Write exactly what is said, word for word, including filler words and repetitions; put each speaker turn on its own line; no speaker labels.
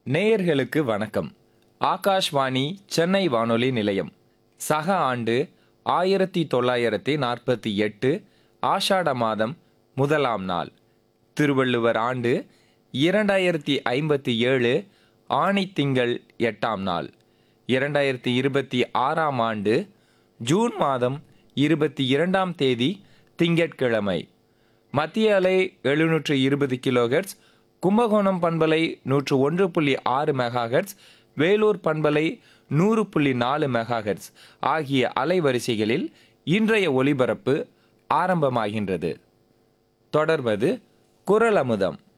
நேயர்களுக்கு வணக்கம். ஆகாஷ்வாணி சென்னை வானொலி நிலையம். சக ஆண்டு ஆயிரத்தி தொள்ளாயிரத்தி நாற்பத்தி எட்டு ஆஷாட மாதம் முதலாம் நாள். திருவள்ளுவர் ஆண்டு இரண்டாயிரத்தி ஐம்பத்தி ஏழு ஆணி திங்கள் எட்டாம் நாள். இரண்டாயிரத்தி இருபத்தி ஆறாம் ஆண்டு ஜூன் மாதம் இருபத்தி இரண்டாம் தேதி திங்கட்கிழமை. மத்திய அலை எழுநூற்று இருபது கிலோஹெர்ட்ஸ், கும்பகோணம் பண்பலை நூற்று ஒன்று புள்ளி ஆறு மெகாஹெர்ட்ஸ், வேலூர் பண்பலை நூறு புள்ளி நாலு மெகாஹெர்ட்ஸ் ஆகிய அலைவரிசைகளில் இன்றைய ஒலிபரப்பு ஆரம்பமாகின்றது. தொடர்வது குரல் அமுதம்.